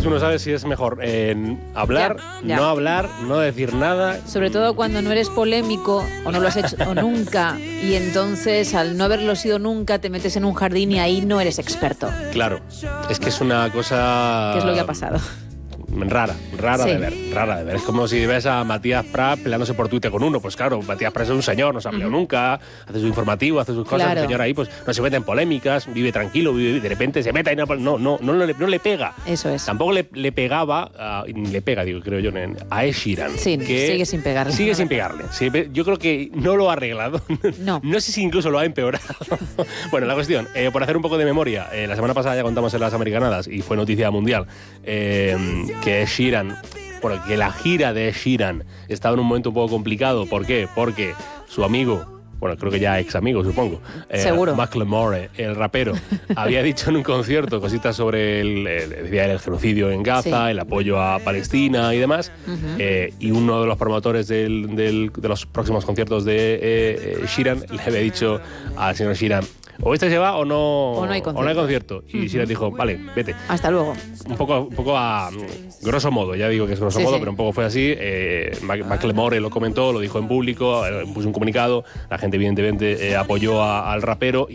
tú no sabes si es mejor hablar, Ya. no hablar, no decir nada. Sobre todo cuando no eres polémico o no lo has hecho nunca y entonces al no haberlo sido nunca te metes en un jardín y ahí no eres experto. Claro, es que es una cosa... ¿Qué es lo que ha pasado? Rara Sí. de ver. Es como si ves a Matías Prat peleándose por Twitter con uno. Pues claro, Matías Prat es un señor, no se ha peleado nunca, hace su informativo, hace sus cosas. Claro. El señor ahí pues no se mete en polémicas, vive tranquilo, de repente se mete y no le pega. Eso es. Tampoco le pegaba, le pega, creo yo, a Ed Sheeran. Sí, que sigue sin pegarle. Sigue sin pegarle. Sí, yo creo que no lo ha arreglado. No. No sé si incluso lo ha empeorado. Bueno, la cuestión, por hacer un poco de memoria, la semana pasada ya contamos en las Americanadas y fue noticia mundial que Ed Sheeran, bueno, que la gira de Ed Sheeran estaba en un momento un poco complicado. ¿Por qué? Porque su amigo, bueno, creo que ya ex amigo, supongo, Seguro. Macklemore, el rapero, había dicho en un concierto cositas sobre el genocidio en Gaza, Sí. el apoyo a Palestina y demás, y uno de los promotores de los próximos conciertos de Sheeran le había dicho al señor Sheeran: o este se va o no hay concierto. Y Sheeran dijo: vale, vete. Hasta luego. Un poco a grosso modo, ya digo que es grosso Sí, modo, sí. pero un poco fue así. Macklemore lo comentó, lo dijo en público, puso un comunicado, la gente evidentemente apoyó al rapero.